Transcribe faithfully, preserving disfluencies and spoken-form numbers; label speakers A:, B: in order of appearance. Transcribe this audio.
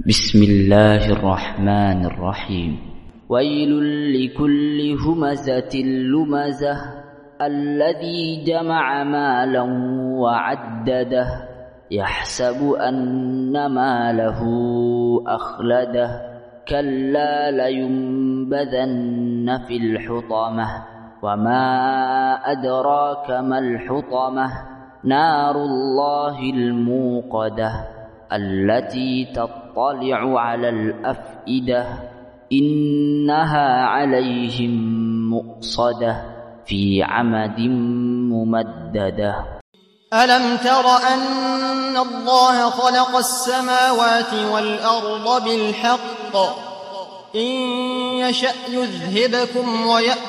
A: بسم الله الرحمن الرحيم. ويل لكل همزة لمزة الذي جمع مالا وعدده يحسب أن ماله أخلده كلا لينبذن في الحطمة وما أدراك ما الحطمة نار الله الموقدة التي تطلع على الأفئدة إنها عليهم مؤصدة في عمد ممددة.
B: ألم تر أن الله خلق السماوات والأرض بالحق إن يشأ يذهبكم ويأتي